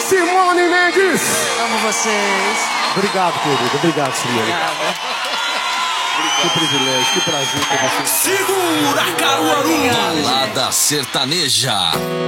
Simone Mendes. Amo vocês. Obrigado, querido. Obrigado, Simone. Obrigada. Que privilégio, que prazer ter você. Segura, Caruaru! Balada sertaneja.